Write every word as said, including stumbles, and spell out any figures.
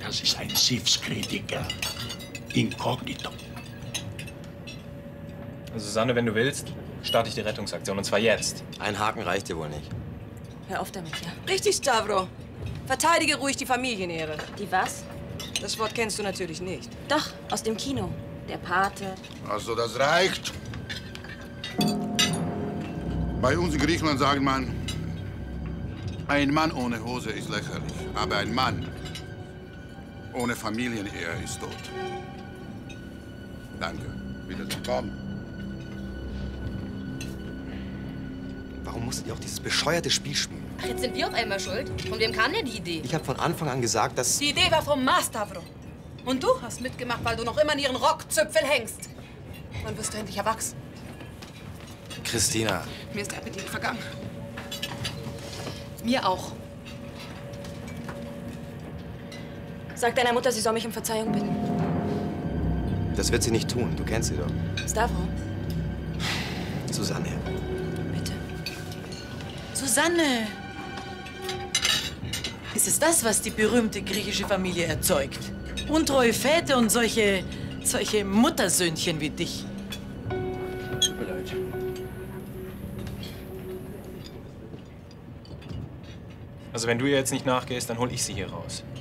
Das ist ein Schiffskritiker. Inkognito. Also, Susanne, wenn du willst, starte ich die Rettungsaktion. Und zwar jetzt. Ein Haken reicht dir wohl nicht. Hör auf damit, ja? Richtig, Stavro. Verteidige ruhig die Familienehre. Die was? Das Wort kennst du natürlich nicht. Doch, aus dem Kino. Der Pate. Also, das reicht. Bei uns in Griechenland sagt man, ein Mann ohne Hose ist lächerlich. Aber ein Mann ohne Familienehe ist tot. Danke. Wiedersehen. Komm. Warum musstet ihr auch dieses bescheuerte Spiel spielen? Ach, jetzt sind wir auf einmal schuld. Von wem kam denn die Idee? Ich habe von Anfang an gesagt, dass... Die Idee war vom Mars, Stavro. Und du hast mitgemacht, weil du noch immer in ihren Rockzipfel hängst. Wann wirst du endlich erwachsen? Christina. Mir ist der Appetit vergangen. Mir auch. Sag deiner Mutter, sie soll mich um Verzeihung bitten. Das wird sie nicht tun. Du kennst sie doch. Stavro, Susanne. bitte. Susanne! Ist es das, was die berühmte griechische Familie erzeugt? Untreue Väter und solche, solche Muttersöhnchen wie dich. Tut mir leid. Also, wenn du ihr jetzt nicht nachgehst, dann hol ich sie hier raus.